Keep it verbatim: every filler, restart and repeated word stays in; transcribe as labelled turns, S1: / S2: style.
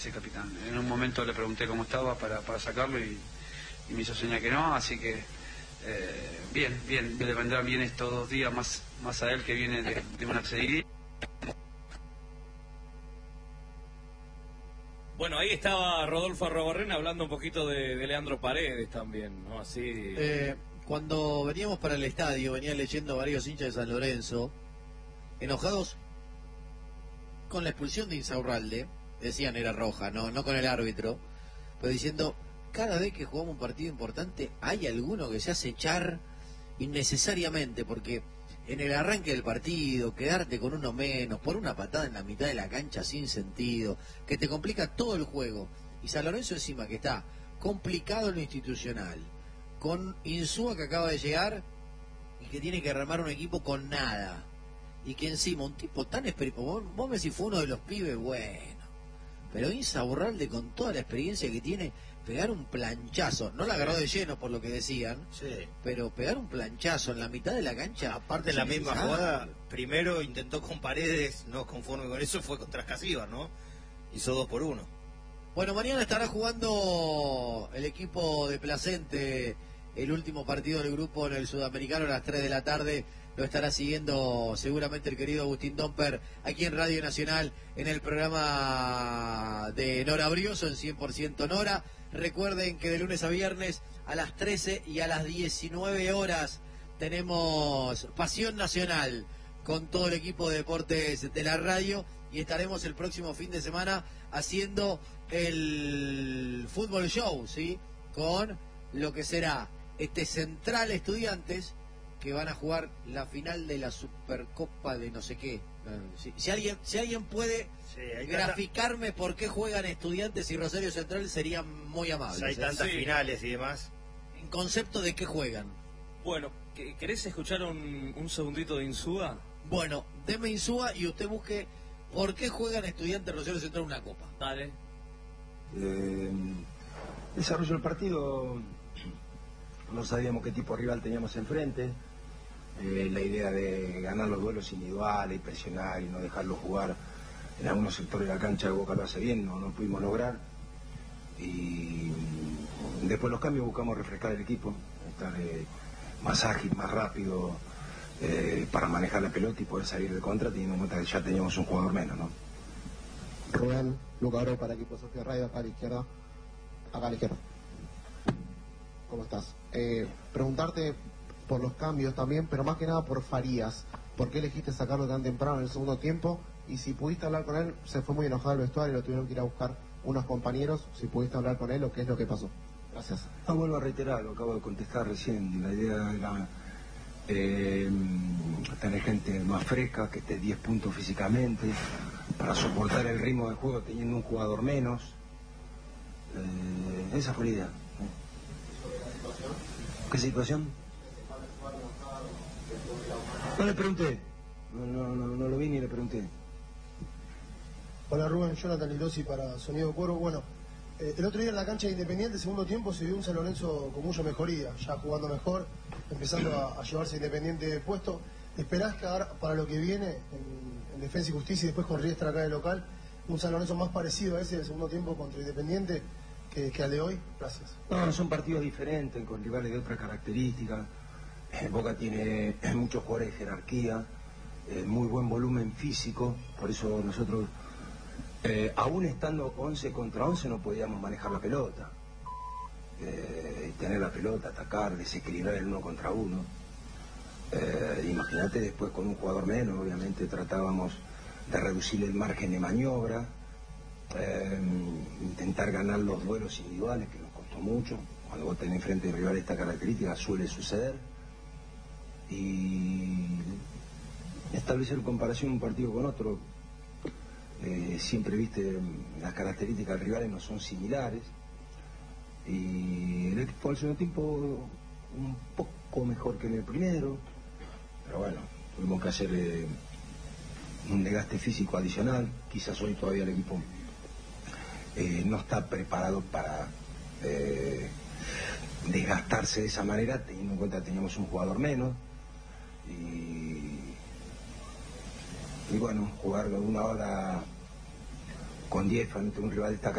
S1: Sí, capitán. En un momento le pregunté cómo estaba para, para sacarlo y, y me hizo señal que no, así que eh, bien, bien, le vendrán bien estos dos días más, más a él que viene de, de una seguidilla.
S2: Bueno, ahí estaba Rodolfo Arrobarrena hablando un poquito de, de Leandro Paredes también, ¿no? Así.
S3: Eh, cuando veníamos para el estadio, venía leyendo varios hinchas de San Lorenzo, enojados con la expulsión de Insaurralde, decían era roja, no, no con el árbitro, pero diciendo, cada vez que jugamos un partido importante, hay alguno que se hace echar innecesariamente, porque en el arranque del partido, quedarte con uno menos, por una patada en la mitad de la cancha sin sentido, que te complica todo el juego. Y San Lorenzo encima que está complicado en lo institucional, con Insúa que acaba de llegar y que tiene que armar un equipo con nada. Y que encima un tipo tan experimentado, vos, vos me decís fue uno de los pibes, bueno, pero Insaurralde con toda la experiencia que tiene, pegar un planchazo, no la agarró de lleno por lo que decían, sí, pero pegar un planchazo en la mitad de la cancha.
S4: Aparte en la misma jugada, primero intentó con Paredes, no conforme con eso, fue contra Escasíbar, ¿no? Hizo dos por uno.
S3: Bueno, mañana estará jugando el equipo de Placente el último partido del grupo en el Sudamericano a las tres de la tarde. Lo estará siguiendo seguramente el querido Agustín Domper aquí en Radio Nacional en el programa de Nora Brioso en cien por ciento Nora. Recuerden que de lunes a viernes a las trece y a las diecinueve horas tenemos Pasión Nacional con todo el equipo de deportes de la radio y estaremos el próximo fin de semana haciendo el fútbol show, ¿sí? Con lo que será este Central Estudiantes, que van a jugar la final de la Supercopa de no sé qué. Si, si alguien si alguien puede sí, graficarme tanta... por qué juegan Estudiantes y Rosario Central, sería muy amable.
S4: Si hay tantas sí. finales y demás.
S3: En concepto de qué juegan.
S2: Bueno, ¿querés escuchar un, un segundito de Insúa?
S3: Bueno, deme Insúa y usted busque por qué juegan Estudiantes y Rosario Central una copa.
S2: Dale.
S5: Eh, desarrollo del partido, no sabíamos qué tipo de rival teníamos enfrente. Eh, la idea de ganar los duelos individuales y presionar y no dejarlo jugar en algunos sectores de la cancha de Boca lo hace bien, no, no pudimos lograr. Y después los cambios buscamos refrescar el equipo, estar eh, más ágil, más rápido, eh, para manejar la pelota y poder salir de contra, teniendo en cuenta que ya teníamos un jugador menos, ¿no?
S6: Rubén, Luca Oro para Equipo Sofía Radio, acá a la izquierda. Acá a la izquierda. ¿Cómo estás? Eh, preguntarte por los cambios también, pero más que nada por Farías. ¿Por qué elegiste sacarlo tan temprano en el segundo tiempo? Y si pudiste hablar con él, se fue muy enojado al vestuario y lo tuvieron que ir a buscar unos compañeros. Si pudiste hablar con él o qué es lo que pasó. Gracias.
S5: No, vuelvo a reiterar, lo acabo de contestar recién. La idea era eh, tener gente más fresca, que esté diez puntos físicamente, para soportar el ritmo del juego teniendo un jugador menos. Eh, esa fue la idea. ¿Qué situación? No le pregunté. No, no, no, no lo vi ni le pregunté.
S7: Hola Rubén, Jonathan Lirosi para Sonido Cuervo. Bueno, eh, el otro día en la cancha de Independiente, segundo tiempo, se vio un San Lorenzo con mucha mejoría, ya jugando mejor, empezando a, a llevarse Independiente puesto. ¿Esperás que ahora, para lo que viene en, en Defensa y Justicia y después con Riestra acá de local, un San Lorenzo más parecido a ese del segundo tiempo contra Independiente que, que al de hoy? Gracias.
S5: No, son partidos diferentes, con rivales de otras características. Eh, Boca tiene eh, muchos jugadores de jerarquía, eh, muy buen volumen físico, por eso nosotros, eh, aún estando once contra once, no podíamos manejar la pelota. Eh, tener la pelota, atacar, desequilibrar el uno contra uno. Eh, imagínate después con un jugador menos, obviamente tratábamos de reducir el margen de maniobra, eh, intentar ganar los duelos individuales, que nos costó mucho. Cuando vos tenés enfrente de rivales de esta característica suele suceder. Y establecer comparación un partido con otro, eh, siempre viste las características de rivales no son similares, y el equipo del segundo tiempo un poco mejor que en el primero, pero bueno, tuvimos que hacer eh, un desgaste físico adicional. Quizás hoy todavía el equipo eh, no está preparado para eh, desgastarse de esa manera, teniendo en cuenta que teníamos un jugador menos. Y, y bueno, jugar una hora con diez frente a un rival de esta